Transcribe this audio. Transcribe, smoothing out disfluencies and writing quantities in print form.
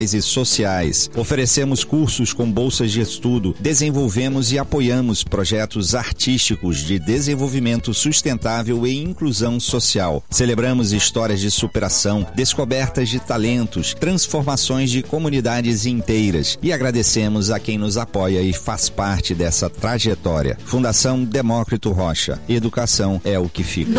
e sociais. Oferecemos cursos com bolsas de estudo, desenvolvemos e apoiamos projetos artísticos de desenvolvimento sustentável e inclusão social. Celebramos histórias de superação, descobertas de talentos, transformações de comunidades inteiras e agradecemos a quem nos apoia e faz parte dessa trajetória. Fundação Demócrito Rocha. Educação é o que fica.